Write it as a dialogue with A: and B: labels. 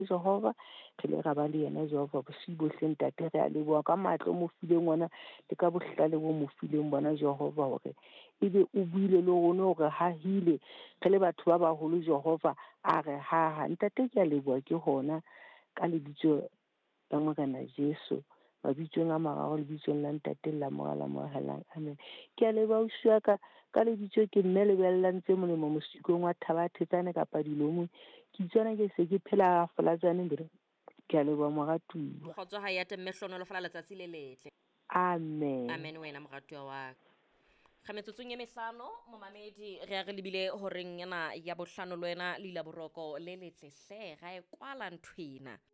A: Jehova re le ra ba le yena Jehova bosiu bohle ntate re a leboha ka matlo mo fileng ona le ka bohlale bo mo fileng bona Jehova hore ebe o buile le rona hore ha hile re le batho ba baholo Jehova a re ha ntate ke a leboha ke hona ka lebitso la Morena Jesu mabitsong a mararo lebitsong la ntate la mohalang amen. Ke a leboha ushwa ka lebitso ke mme lebellang tse molemo mosikong wa Thabathetsane kapa Dilomo ke tsona ke se ke phela falatsane bere ke a leboha moratuwa.
B: Kgotso ha ya temme hlono lo fala letsatsi le letle.
A: Amen
B: wena moratuwa wa Kgametsotsong ye mehlano momamedi re a re lebile horeng yana ya bohlano le wena le la boroko le letle hle ga e kwala nthwena